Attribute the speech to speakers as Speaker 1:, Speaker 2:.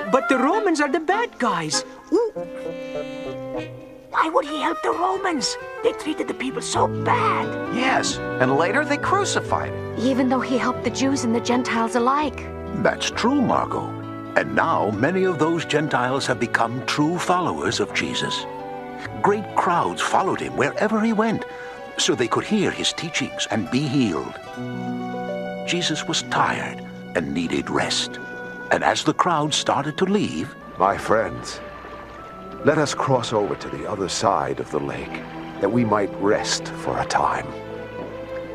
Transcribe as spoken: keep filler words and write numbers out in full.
Speaker 1: But the Romans are the bad guys. Ooh.
Speaker 2: Why would he help the Romans? They treated the people so bad.
Speaker 3: Yes, and later they crucified him.
Speaker 4: Even though he helped the Jews and the Gentiles alike.
Speaker 5: That's true, Margot. And now many of those Gentiles have become true followers of Jesus. Great crowds followed him wherever he went, so they could hear his teachings and be healed. Jesus was tired and needed rest. And as the crowd started to leave...
Speaker 6: My friends, let us cross over to the other side of the lake, that we might rest for a time.